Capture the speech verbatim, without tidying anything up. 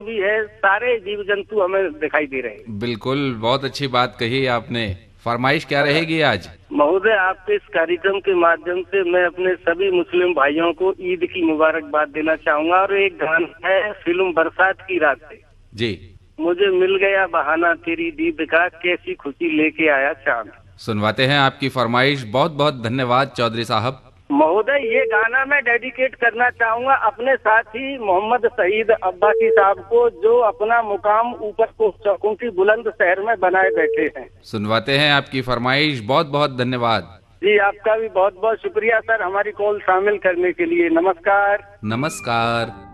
भी है, सारे जीव जंतु हमें दिखाई दे रहे हैं। बिल्कुल, बहुत अच्छी बात कही आपने। फरमाइश क्या रहेगी आज? महोदय, आपके इस कार्यक्रम के माध्यम से मैं अपने सभी मुस्लिम भाइयों को ईद की मुबारकबाद देना चाहूंगा। और एक गाना है फिल्म बरसात की रात से जी। मुझे मिल गया बहाना तेरी दीद का, कैसी खुशी लेके आया चांद। सुनवाते हैं आपकी फरमाइश। बहुत बहुत धन्यवाद चौधरी साहब। महोदय, ये गाना मैं डेडिकेट करना चाहूंगा अपने साथी मोहम्मद शहीद अब्बासी साहब को, जो अपना मुकाम ऊपर को चौकुंठी बुलंद शहर में बनाए बैठे हैं। सुनवाते हैं आपकी फरमाइश। बहुत बहुत धन्यवाद। जी, आपका भी बहुत बहुत शुक्रिया सर, हमारी कॉल शामिल करने के लिए। नमस्कार। नमस्कार।